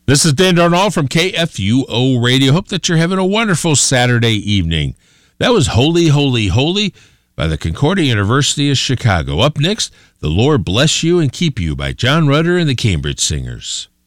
This is Dan Darnall from KFUO Radio. Hope that you're having a wonderful Saturday evening. That was Holy, Holy, Holy by the Concordia University of Chicago. Up next, The Lord Bless You and Keep You by John Rutter and the Cambridge Singers.